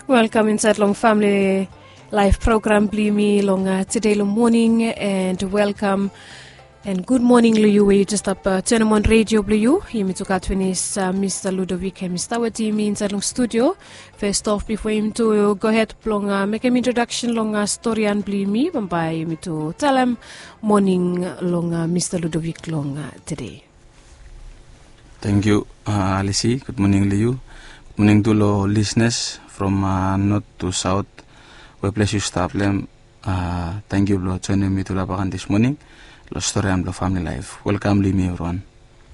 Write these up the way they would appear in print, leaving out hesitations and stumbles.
Welcome inside Long Family Life Program Blimi long today long morning and welcome and good morning you where you just up turn on radio blue you me took out Mr. Ludovic and Mr. Watimi inside long studio. First off before him to go ahead long make an introduction long story and blimi by me to tell him morning long Mr. Ludovic long today. Thank you Alice. Good morning to you. Good morning to all listeners from north to south. We bless you stop them. Thank you for joining me to Labakan this morning. Lo story and lo family life. Welcome to me everyone.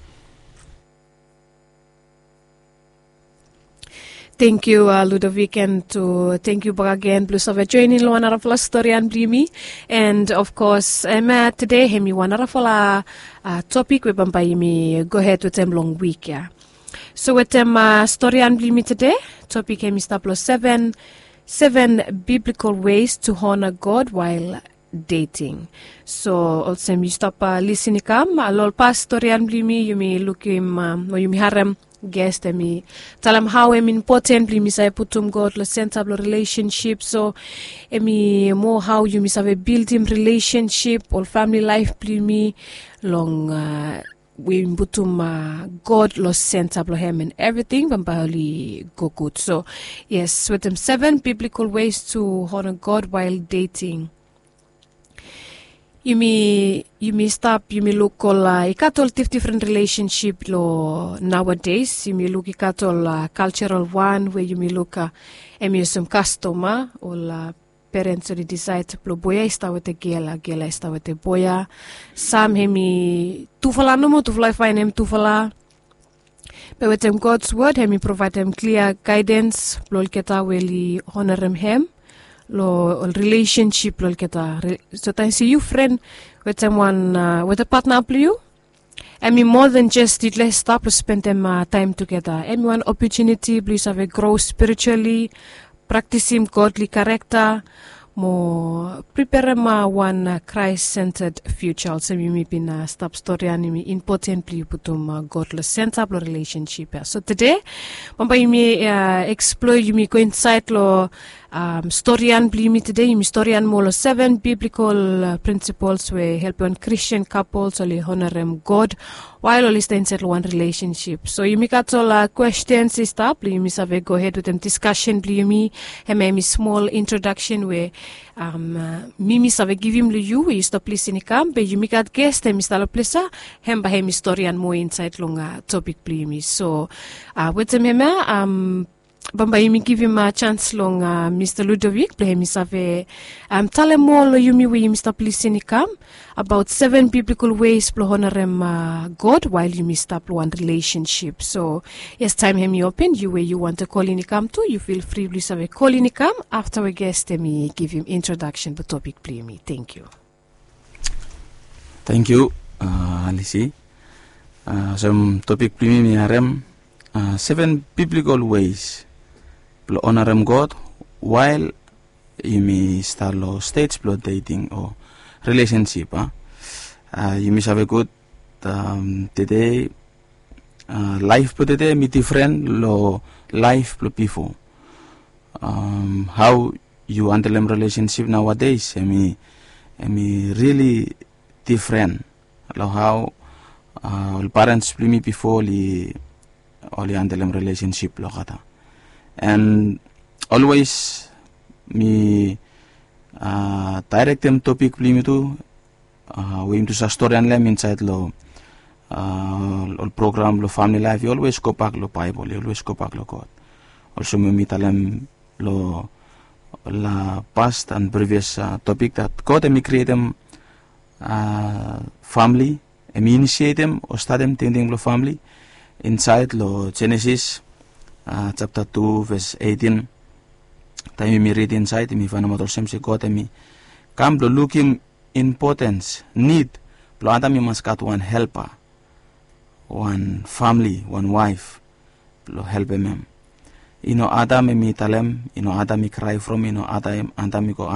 Thank you Ludovic and to thank you back again plus of joining lo another for story and blimi and of course today hemi one for a topic we bampai me go ahead with them long week yeah. So with them story and blimi today topic hemi stop plus seven biblical ways to honor God while dating. So also you stop listening lol past story and blimi you may look him or you may harem guest me tell him how important me say putum God the center of relationship so me more how you miss have a build him relationship or family life me long we putum God lost center of him and everything but go good. So yes with them 7 biblical ways to honor God while dating. You may stop, you may look all ikatol different relationship lo nowadays. You may look ikatol cultural one where you may look some customer or parents who decide to boya ista with a gela ista with a boya. Some hemi tufala no mo tufala find him tufala. But with them God's word hemi provide them clear guidance. Lol keta weli honor him. Lo relationship lo kita so time see you friend with someone with a partner up you I mean more than just it let's stop to spend them time together and one opportunity please have a grow spiritually practicing godly character more prepare one Christ-centered future also me been stop story and me importantly putum godless center of relationship so today mamba me explore you me go inside lo story and blimi today you me story and more 7 biblical principles where help on Christian couples or honor them God while all is inside one relationship. So you make out all questions is stop you miss have go ahead with them discussion blimi me small introduction where Mimi have give him you you stop listening come but you make out guest him style plesa him by him story and more inside long topic blimi. So with them Bamba you give him a chance long Mr. Ludovic play him have tell him all you me we him stop listening come about 7 biblical ways to honor him God while you stop one relationship. So yes time him you open you where you want to call in come to you feel free please have a call in come after we guest me give him introduction to topic play me. Thank you. Thank you Alice. Some topic play me harem 7 biblical ways to honor God while you may start lo stage blood dating or relationship. You may have a good today life but today me different lo life lo before. How you handle them relationship nowadays I mean really different lo how parents me before li only handle them relationship lo kata. And always me direct them topic plimi to we to sa story and lem inside lo program lo family life you always go back lo Bible you always go back lo God. Also me talem lo la past and previous topic that God me create them family me initiate them or start them thinking lo family inside lo Genesis chapter 2 verse 18 time me read inside me find out some say God me come to look him importance need lo anta me must got one helper one family one wife lo help him you know Adam me talem you know Adam me cry from you know Adam anta me go